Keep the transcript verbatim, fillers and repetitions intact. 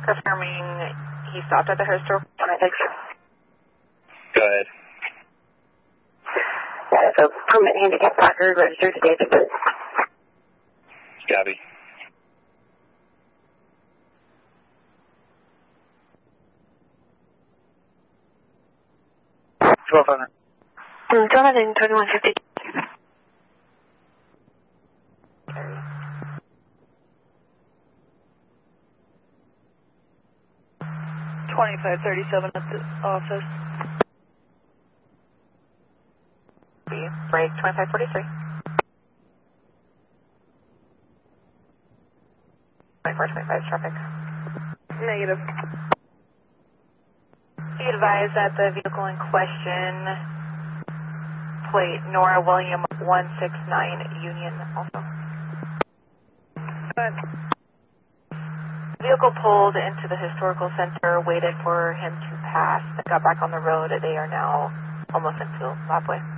Confirming he stopped at the historical center. Go ahead. Yeah, so permit handicap placard registered today. Copy. twelve hundred. Mm, twelve hundred twenty-one fifty. twenty-five thirty-seven at the office. Break twenty-five forty-three. twenty-four twenty-five traffic. Negative. Be advised that the vehicle in question, plate Nora William one six nine Union also. Good. Vehicle pulled into the historical center, waited for him to pass, and got back on the road. They are now almost into Lapway.